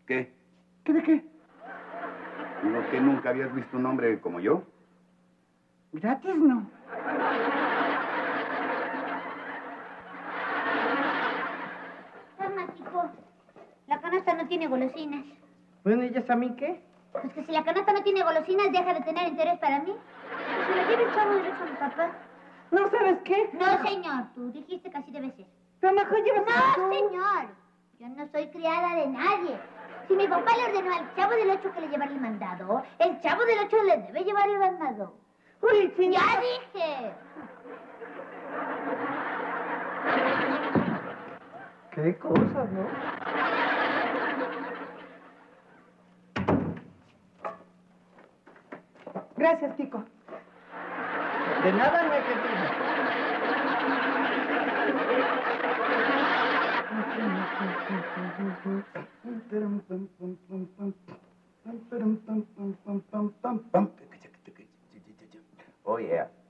¿Qué? ¿Qué de qué? ¿No que nunca habías visto un hombre como yo? Gratis no. Toma, Kiko. La canasta no tiene golosinas. Bueno, ¿y eso a mí qué? Pues que si la canasta no tiene golosinas, deja de tener interés para mí. Pues se la lleve el chavo derecho a mi papá. No, ¿sabes qué? No, señor. Tú dijiste que así debe ser. Pero mejor llévasela tú. No, señor. Yo no soy criada de nadie. Si mi papá le ordenó al chavo del 8 que le llevara el mandado, el chavo del 8 le debe llevar el mandado. Uy, señor. ¡Ya dije! Qué cosas, ¿no? Gracias, Kiko. De nada no hay que Oh, yeah.